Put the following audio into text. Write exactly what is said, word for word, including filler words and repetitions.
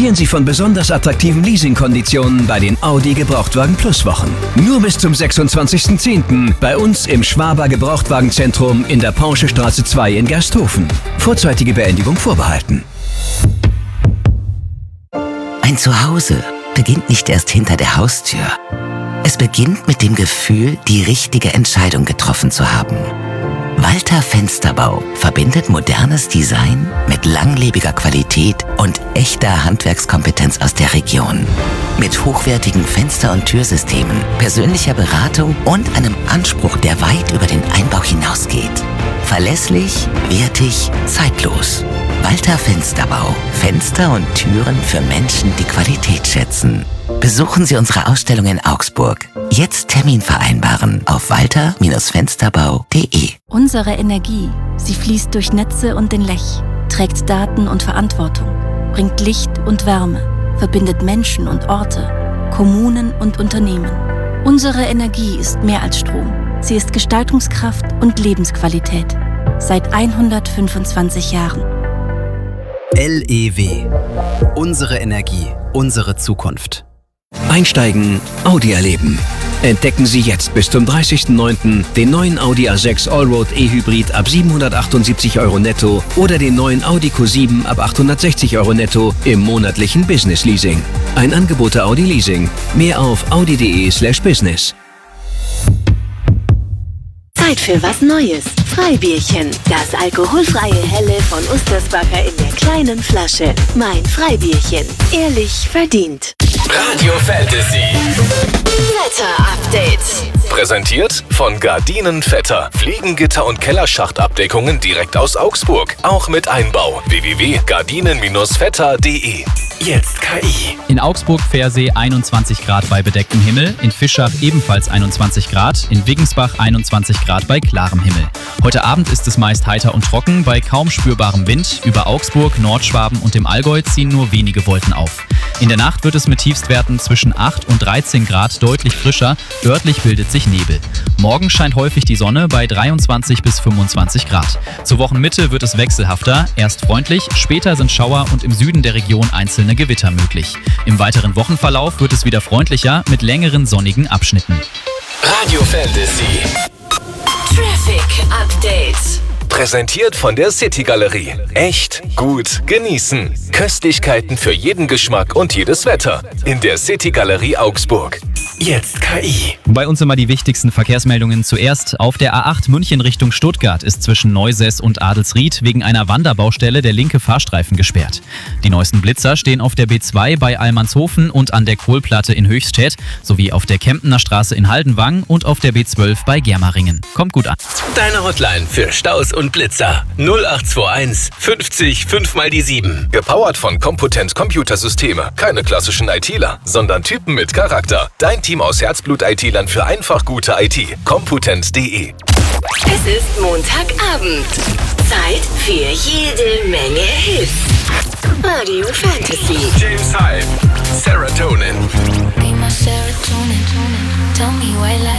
Profitieren Sie von besonders attraktiven Leasingkonditionen bei den Audi Gebrauchtwagen Plus Wochen. Nur bis zum sechsundzwanzigsten zehnten bei uns im Schwaber Gebrauchtwagenzentrum in der Porschestraße zwei in Gersthofen. Vorzeitige Beendigung vorbehalten. Ein Zuhause beginnt nicht erst hinter der Haustür. Es beginnt mit dem Gefühl, die richtige Entscheidung getroffen zu haben. Walter Fensterbau verbindet modernes Design mit langlebiger Qualität und echter Handwerkskompetenz aus der Region. Mit hochwertigen Fenster- und Türsystemen, persönlicher Beratung und einem Anspruch, der weit über den Einbau hinausgeht. Verlässlich, wertig, zeitlos. Walter Fensterbau. Fenster und Türen für Menschen, die Qualität schätzen. Besuchen Sie unsere Ausstellung in Augsburg. Jetzt Termin vereinbaren auf walter Fensterbau punkt de. Unsere Energie, sie fließt durch Netze und den Lech, trägt Daten und Verantwortung, bringt Licht und Wärme, verbindet Menschen und Orte, Kommunen und Unternehmen. Unsere Energie ist mehr als Strom. Sie ist Gestaltungskraft und Lebensqualität. Seit hundertfünfundzwanzig Jahren. L E W. Unsere Energie, unsere Zukunft. Einsteigen, Audi erleben. Entdecken Sie jetzt bis zum dreißigsten neunten den neuen Audi A sechs Allroad E-Hybrid ab siebenhundertachtundsiebzig Euro netto oder den neuen Audi Q sieben ab achthundertsechzig Euro netto im monatlichen Business Leasing. Ein Angebot der Audi Leasing. Mehr auf audi punkt de slash business. Zeit für was Neues. Freibierchen. Das alkoholfreie Helle von Ustersbacher in der kleinen Flasche. Mein Freibierchen. Ehrlich verdient. Radio Fantasy. Wetter-Update. Präsentiert von Gardinen Vetter. Fliegengitter und Kellerschachtabdeckungen direkt aus Augsburg. Auch mit Einbau. w w w punkt gardinen vetter punkt de. Jetzt K I. In Augsburg-Pfersee einundzwanzig Grad bei bedecktem Himmel, in Fischach ebenfalls einundzwanzig Grad, in Wiggensbach einundzwanzig Grad bei klarem Himmel. Heute Abend ist es meist heiter und trocken, bei kaum spürbarem Wind. Über Augsburg, Nordschwaben und dem Allgäu ziehen nur wenige Wolken auf. In der Nacht wird es mit Tiefstwerten zwischen acht und dreizehn Grad deutlich frischer, örtlich bildet sich Nebel. Morgen scheint häufig die Sonne bei dreiundzwanzig bis fünfundzwanzig Grad. Zur Wochenmitte wird es wechselhafter, erst freundlich, später sind Schauer und im Süden der Region einzelne Gewitter möglich. Im weiteren Wochenverlauf wird es wieder freundlicher mit längeren sonnigen Abschnitten. Radio Fantasy. Traffic Update. Präsentiert von der City Galerie. Echt gut genießen. Köstlichkeiten für jeden Geschmack und jedes Wetter. In der City Galerie Augsburg. Jetzt K I. Bei uns immer die wichtigsten Verkehrsmeldungen zuerst. Auf der A acht München Richtung Stuttgart ist zwischen Neusäß und Adelsried wegen einer Wanderbaustelle der linke Fahrstreifen gesperrt. Die neuesten Blitzer stehen auf der B zwei bei Allmannshofen und an der Kohlplatte in Höchstädt sowie auf der Kempener Straße in Haldenwang und auf der B zwölf bei Germaringen. Kommt gut an. Deine Hotline für Staus und Blitzer. null acht zwei eins fünfzig fünf mal die sieben. Gepowert von Compotent Computersysteme. Keine klassischen ITler, sondern Typen mit Charakter. Dein Team aus Herzblut-I T-Lern für einfach gute I T. Compotent punkt de. Es ist Montagabend. Zeit für jede Menge Hits. Radio Fantasy. James Hype. Serotonin. Be my serotonin. Tell me why